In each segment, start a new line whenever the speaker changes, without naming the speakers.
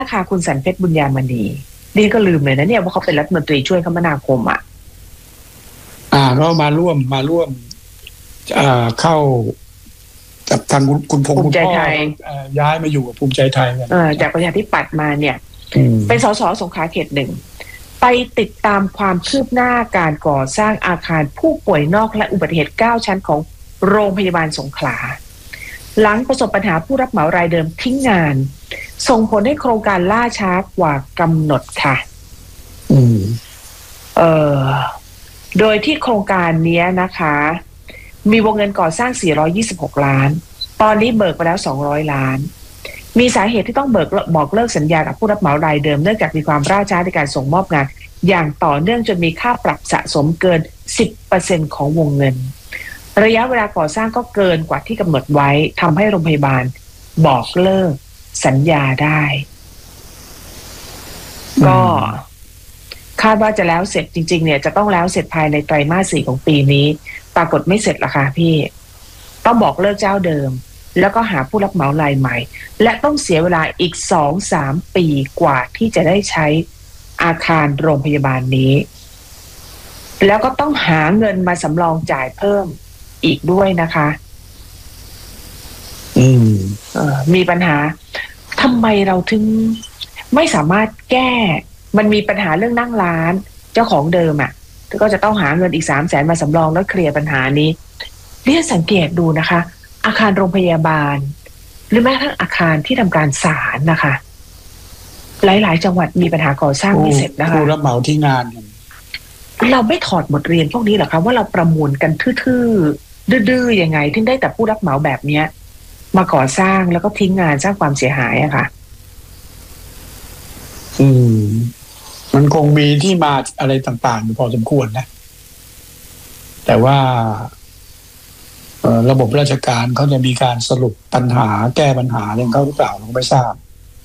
ค่ะคุณสันเพชรบุญญามณีนี่ก็ลืมเลยนะเนี่ยว่าเขาเป็นรัฐมนตรีช่วยคมนาคมอ่ะ
ก็มาร่วมเข้ากับทางคุณพงษ์คุณพ่อย้ายมาอยู่กับภูมิใจไทยกัน
จากประชาธิปัตย์มาเนี่ยเป็นสสสงขลาเขต 1ไปติดตามความคืบหน้าการก่อสร้างอาคารผู้ป่วยนอกและอุบัติเหตุ9ชั้นของโรงพยาบาลสงขลาหลังประสบปัญหาผู้รับเหมารายเดิมทิ้งงานส่งผลให้โครงการล่าช้ากว่ากำหนดค่ะโดยที่โครงการนี้นะคะมีวงเงินก่อสร้าง426ล้านตอนนี้เบิกไปแล้ว200ล้านมีสาเหตุที่ต้องบอกเลิกสัญญากับผู้รับเหมารายเดิมเนื่องจากมีความล่าช้าในการส่งมอบงานอย่างต่อเนื่องจนมีค่าปรับสะสมเกิน 10% ของวงเงินระยะเวลาก่อสร้างก็เกินกว่าที่กำหนดไว้ทำให้โรงพยาบาลบอกเลิกสัญญาได้ก็คาดว่าจะแล้วเสร็จจริงๆเนี่ยจะต้องแล้วเสร็จภายในไตรมาส 4ของปีนี้ปรากฏไม่เสร็จละค่ะพี่ต้องบอกเลิกเจ้าเดิมแล้วก็หาผู้รับเหมารายใหม่และต้องเสียเวลาอีก 2-3 ปีกว่าที่จะได้ใช้อาคารโรงพยาบาลนี้แล้วก็ต้องหาเงินมาสำรองจ่ายเพิ่มอีกด้วยนะคะมีปัญหาทำไมเราถึงไม่สามารถแก้มันมีปัญหาเรื่องนั่งร้านเจ้าของเดิมก็จะต้องหาเงินอีก300,000มาสำรองแล้วเคลียร์ปัญหานี้เรียนสังเกตดูนะคะอาคารโรงพยาบาลหรือแม้กระทั่งอาคารที่ทำการศาลนะคะหลายๆจังหวัดมีปัญหาก่อสร้างไม่เสร็จนะคะ
ผู้รับเหมาที่งาน
เราไม่ถอดบทเรียนพวกนี้หรอคะว่าเราประมวลกันทื่อๆดื้อๆยังไงถึงได้แต่ผู้รับเหมาแบบเนี้ยมาก่อสร้างแล้วก็ทิ้งงานสร้างความเสียหายอะค่ะ
มันคงมีที่มาอะไรต่างๆอยู่พอสมควรนะแต่ว่าระบบราชการเขาจะมีการสรุปปัญหาแก้ปัญหาอะไรเขาหรือเปล่าเราไม่ทราบ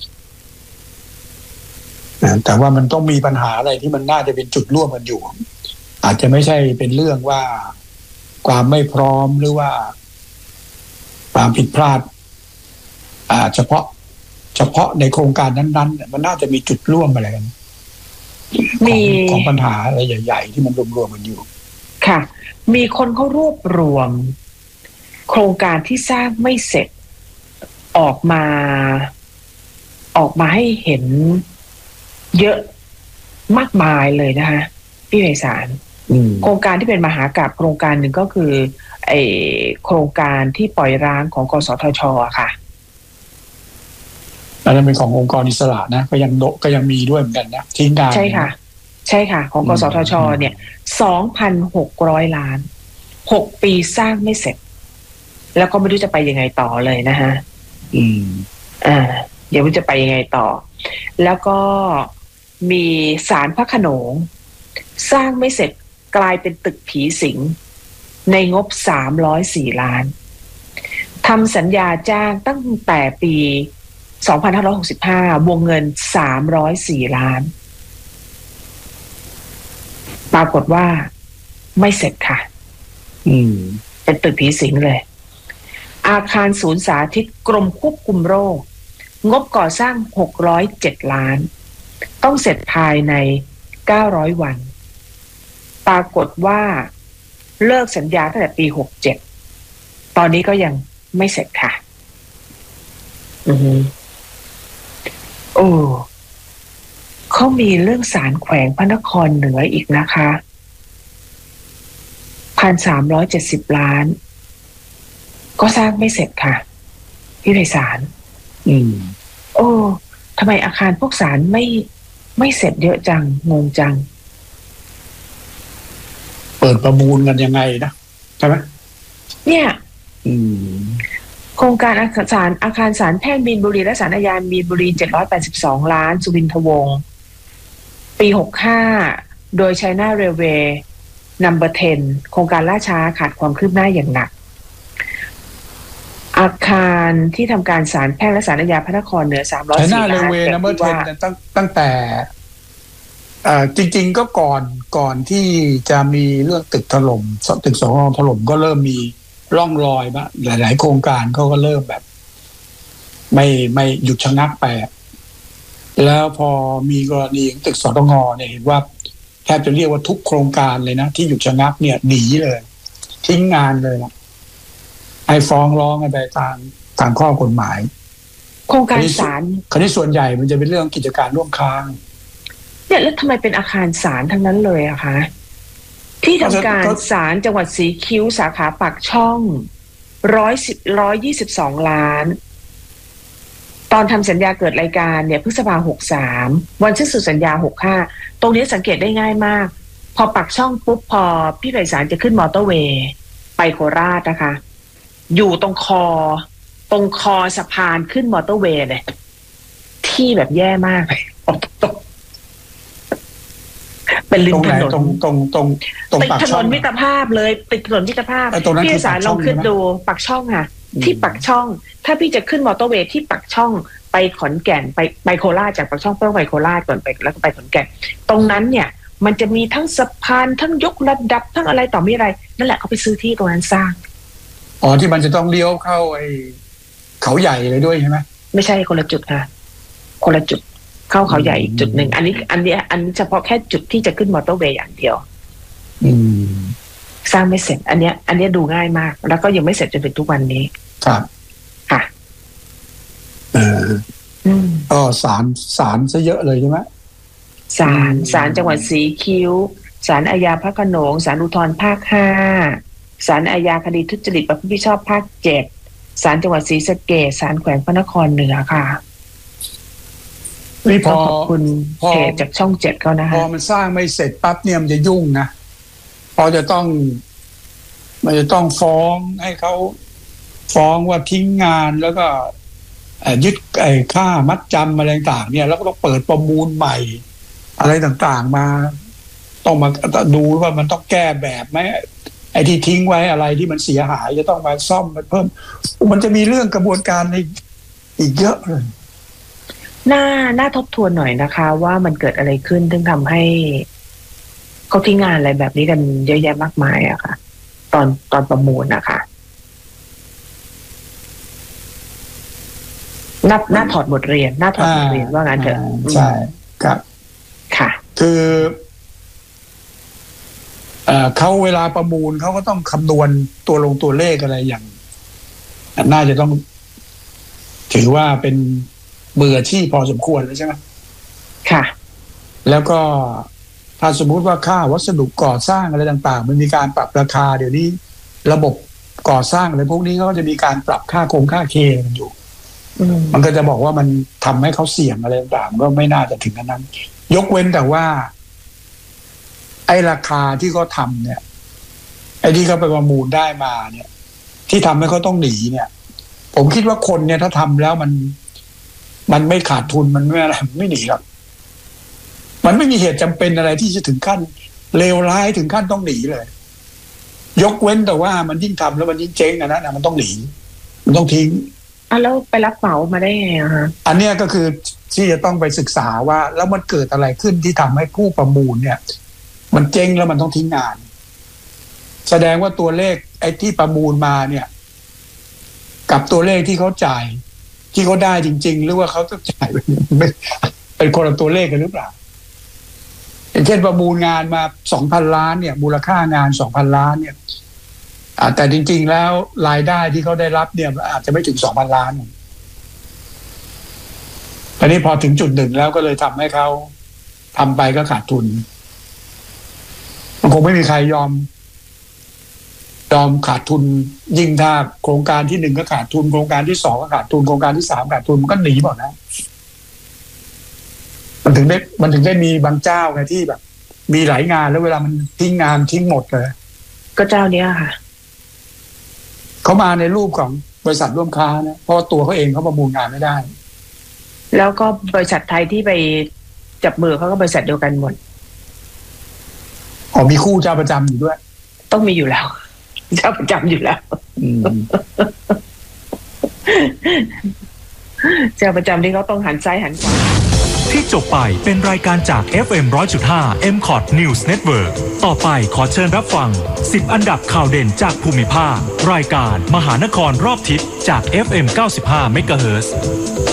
แต่ว่ามันต้องมีปัญหาอะไรที่มันน่าจะเป็นจุดร่วมกันอยู่อาจจะไม่ใช่เป็นเรื่องว่าความไม่พร้อมหรือว่าความผิดพลาดเฉพาะในโครงการนั้นๆมันน่าจะมีจุดร่วมอะไรกันของปัญหาอะไรใหญ่ๆที่มันรวมๆกันอยู่
ค่ะมีคนเขารวบรวมโครงการที่สร้างไม่เสร็จออกมาให้เห็นเยอะมากมายเลยนะคะพี่ไพศาลโครงการที่เป็นมหากาพย์โครงการหนึ่งก็คือโครงการที่ปล่อยร้างของกสทช.ค่ะ
อันนั้นเป็นขององค์กรอิสระนะก็ยังมีด้วยเหมือนกันนะทิ้งงาน
ใช่ค่ะของกสทช.เนี่ย 2,600 ล้าน6ปีสร้างไม่เสร็จแล้วก็ไม่รู้จะไปยังไงต่อเลยนะฮะเดี๋ยวมันจะไปยังไงต่อแล้วก็มีศาลพระโขนงสร้างไม่เสร็จกลายเป็นตึกผีสิงในงบ304ล้านทำสัญญาจ้างตั้งแต่ปี2565วงเงิน304ล้านปรากฏว่าไม่เสร็จค่ะเป็นตึกผีสิงเลยอาคารศูนย์สาธิตกรมควบคุมโรคงบก่อสร้าง607ล้านต้องเสร็จภายใน900วันปรากฏว่าเลิกสัญญาตั้งแต่ปี67ตอนนี้ก็ยังไม่เสร็จค่ะเขามีเรื่องศาลแขวงพระนครเหนืออีกนะคะ1,370 ล้านก็สร้างไม่เสร็จค่ะพี่ไพศาลทำไมอาคารพวกศาลไม่เสร็จเยอะจังงงจัง
เปิดประมูลกันยังไงนะใช่ไหม
เนี่ยโครงการอาคารศาลแพ่งมีนบุรีและศาลอาญามีนบุรี782ล้านสุวินทวงศ์ปี65โดย China Railway Number 10โครงการล่าช้าขาดความคืบหน้าอย่างหนักอาคารที่ทำการศาลแพ่งและศาลอาญาพระนครเหนือ304ล้าน
China Railway Number 10ตั้งแต่จริงๆก็ก่อนที่จะมีเรื่องตึกถล่มตึกสองถล่มก็เริ่มมีร่องรอยบ้างหลายๆโครงการเขาก็เริ่มแบบไม่หยุดชะงักไปแล้วพอมีกรณีตึกสตงเนี่ยเห็นว่าแทบจะเรียกว่าทุกโครงการเลยนะที่หยุดชะงักเนี่ยหนีเลยทิ้งงานเลยนะให้ฟ้องร้องกันไปตามข้อกฎหมาย
โครงการศาล
คราวนี้ส่วนใหญ่มันจะเป็นเรื่องกิจการร่วมค้าง
เนี่ยแล้วทำไมเป็นอาคารศาลทั้งนั้นเลยอะคะที่ทำการศาลจังหวัดสีคิ้วสาขาปากช่อง122 ล้านตอนทำสัญญาเกิดรายการเนี่ยพฤษภา63วันสิ้นสุดสัญญา65ตรงนี้สังเกตได้ง่ายมากพอปากช่องปุ๊บพอพี่ไพศาลจะขึ้นมอเตอร์เวย์ไปโคราชนะคะอยู่ตรงคอสะพานขึ้นมอเตอร์เวย์เลยที่แบบแย่มากเป็นริมถนนติดถนนมิตรภาพเลยติดถนนมิตรภาพพี่ไพศาลลองขึ้นดูปากช่องค่ะที่ปากช่องถ้าพี่จะขึ้นมอเตอร์เวย์ที่ปากช่องไปขอนแก่นไปโคราชจากปากช่องไปโคราชก่อนไปแล้วก็ไปขอนแก่นตรงนั้นเนี่ยมันจะมีทั้งสะพานทั้งยกระดับทั้งอะไรต่อมีอะไรนั่นแหละเขาไปซื้อที่ตรงนั้นสร้าง
อ๋อที่มันจะต้องเลี้ยวเข้าไอ้เขาใหญ่เลยด้วยใช่ไหม
ไม่ใช่คนละจุดค่ะคนละจุดเข้าเขาใหญ่อีกจุดหนึ่งอันนี้เฉพาะแค่จุดที่จะขึ้นมอเตอร์เวย์อย่างเดียวสร้างไม่เสร็จอันเนี้ยดูง่ายมากแล้วก็ยังไม่เสร็จจนถึงทุกวันนี้
ครับ
ค่ะ
ก็ศาลซะเยอะเลยใช่ไหม
ศาลจังหวัดสีคิ้วศาลอาญาพระโขนงศาลอุทธรณ์ภาค5ศาลอาญาคดีทุจริตประพฤติมิชอบภาค7ศาลจังหวัดศรีสะเกษศาลแขวงพระนครเหนือค่ะ
นี่พอ
ขอบคุณเพจจากช่อง7เขานะคะ
พอมันสร้างไม่เสร็จปั๊บเนี่ยมันจะยุ่งนะพอมันจะต้องฟ้องให้เขาฟ้องว่าทิ้งงานแล้วก็ยึดค่ามัดจำอะไรต่างๆเนี่ยแล้วก็ต้องเปิดประมูลใหม่อะไรต่างๆมาต้องมาดูว่ามันต้องแก้แบบไหมไอ้ที่ทิ้งไว้อะไรที่มันเสียหายจะต้องมาซ่อมมาเพิ่มมันจะมีเรื่องกระบวนการอีกเยอะเลย
น่าทบทวนหน่อยนะคะว่ามันเกิดอะไรขึ้นถึงทำให้เขาทิ้งงานอะไรแบบนี้กันเยอะแยะมากมายอะค่ะตอนประมูลนะคะน่าถอดบทเรียนว่างั้นเถอะ
ใช่ครับ
ค่ะ
คือเขาเวลาประมูลเขาก็ต้องคำนวณตัวเลขอะไรอย่างน่าจะต้องถือว่าเป็นมืออาชีพพอสมควรแล้วใช่ไหม
ค่ะ
แล้วก็ถ้าสมมุติว่าค่าวัสดุก่อสร้างอะไรต่างๆมันมีการปรับราคาเดี๋ยวนี้ระบบก่อสร้างอะไรพวกนี้ก็จะมีการปรับค่าเคกันอยู่มันก็จะบอกว่ามันทำให้เขาเสี่ยงอะไรต่างๆก็ไม่น่าจะถึงนั้นยกเว้นแต่ว่าไอ้ราคาที่เขาทำเนี่ยไอ้ที่เขาไปประมูลได้มาเนี่ยที่ทำให้เขาต้องหนีเนี่ยผมคิดว่าคนเนี่ยถ้าทำแล้วมันไม่ขาดทุนมันไม่อะไรไม่หนีหรอกมันไม่มีเหตุจำเป็นอะไรที่จะถึงขั้นเลวร้ายถึงขั้นต้องหนีเลยยกเว้นแต่ว่ามันยิ่งทำแล้วมันยิ่งเจ๊งนะมันต้องหนีมันต้องทิ้ง
แล้วไปรับเหมามาได้ไงอะฮะ
อันนี้ก็คือที่จะต้องไปศึกษาว่าแล้วมันเกิดอะไรขึ้นที่ทำให้ผู้ประมูลเนี่ยมันเจ๊งแล้วมันต้องทิ้งงานแสดงว่าตัวเลขไอ้ที่ประมูลมาเนี่ยกับตัวเลขที่เขาจ่ายที่เขาได้จริงๆหรือว่าเขาจะจ่ายเป็นคนละตัวเลขกันหรือเปล่าอย่างเช่นประมูลงานมา 2,000 ล้านเนี่ยมูลค่างาน 2,000 ล้านเนี่ยแต่จริงๆแล้วรายได้ที่เขาได้รับเนี่ยอาจจะไม่ถึง 2,000 ล้านตอนนี้พอถึงจุดหนึ่งแล้วก็เลยทำให้เขาทำไปก็ขาดทุนมันคงไม่มีใครยอมขาดทุนยิ่งถ้าโครงการที่1ก็ขาดทุนโครงการที่2ก็ขาดทุนโครงการที่3ขาดทุนมันก็หนีหมดนะมันถึงได้มีบางเจ้าไงที่แบบมีหลายงานแล้วเวลามันทิ้งงานทิ้งหมดเลย
ก็เจ้านี้ค่ะ
เขามาในรูปของบริษัทร่วมค้านะเพราะตัวเขาเองเขาประมูลงานไม่ได้
แล้วก็บริษัทไทยที่ไปจับมือเขาก็บริษัทเดียวกันหมด
มีคู่เจ้าประจำอยู่ด้วย
ต้องมีอยู่แล้วเจ้าประจำอยู่แล้วเจ้าประจำที่เขาต้องหันซ้ายหันขวา
ที่จบไปเป็นรายการจาก FM 100.5 MCOT News Network ต่อไปขอเชิญรับฟัง10อันดับข่าวเด่นจากภูมิภาครายการมหานครรอบทิศจาก FM 95 MHz